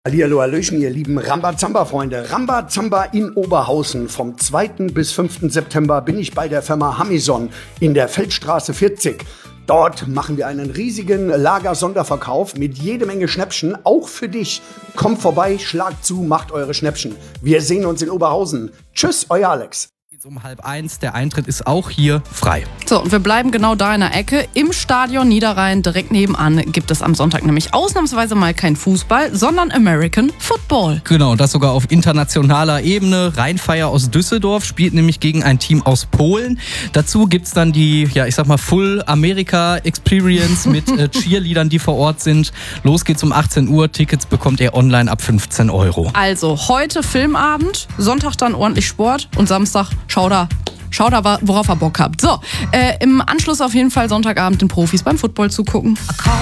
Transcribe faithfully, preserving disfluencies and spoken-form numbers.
Hallihallo, hallöchen, ihr lieben Rambazamba-Freunde. Rambazamba in Oberhausen. Vom zweiten bis fünften September bin ich bei der Firma Hamison in der Feldstraße vierzig. Dort machen wir einen riesigen Lager-Sonderverkauf mit jede Menge Schnäppchen, auch für dich. Kommt vorbei, schlagt zu, macht eure Schnäppchen. Wir sehen uns in Oberhausen. Tschüss, euer Alex. Um halb eins, der Eintritt ist auch hier frei. So, und wir bleiben genau da in der Ecke. Im Stadion Niederrhein, direkt nebenan, gibt es am Sonntag nämlich ausnahmsweise mal kein Fußball, sondern American Football. Genau, und das sogar auf internationaler Ebene. Rheinfeier aus Düsseldorf spielt nämlich gegen ein Team aus Polen. Dazu gibt's dann die, ja, ich sag mal, Full America Experience mit äh, Cheerleadern, die vor Ort sind. Los geht's um achtzehn Uhr. Tickets bekommt ihr online ab fünfzehn Euro. Also, heute Filmabend, Sonntag dann ordentlich Sport und Samstag Schau da, schau da, worauf ihr Bock habt. So, äh, im Anschluss auf jeden Fall Sonntagabend den Profis beim Football zugucken.